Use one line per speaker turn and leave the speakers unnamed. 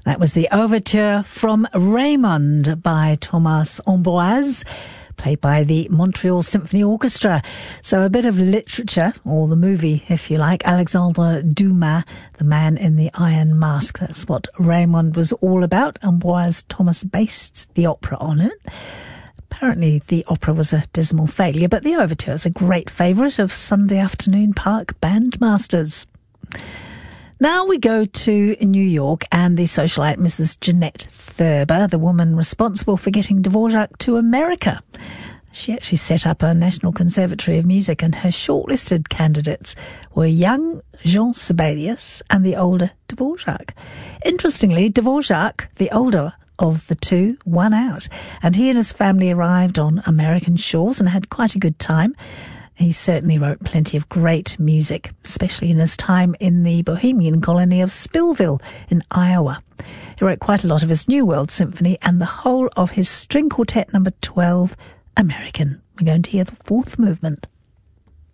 That was the overture from Raymond by Thomas Ambroise, played by the Montreal Symphony Orchestra. So a bit of literature, or the movie, if you like. Alexandre Dumas, The Man in the Iron Mask. That's what Raymond was all about. Ambroise Thomas based the opera on it. Apparently the opera was a dismal failure, but the overture is a great favourite of Sunday afternoon park bandmasters. Now we go to New York and the socialite Mrs. Jeanette Thurber, the woman responsible for getting Dvorak to America. She actually set up a National Conservatory of Music, and her shortlisted candidates were young Jean Sibelius and the older Dvorak. Interestingly, Dvorak, the older of the two, won out, and he and his family arrived on American shores and had quite a good time. He certainly wrote plenty of great music, especially in his time in the Bohemian colony of Spillville in Iowa. He wrote quite a lot of his New World Symphony and the whole of his String Quartet No. 12, American. We're going to hear the fourth movement.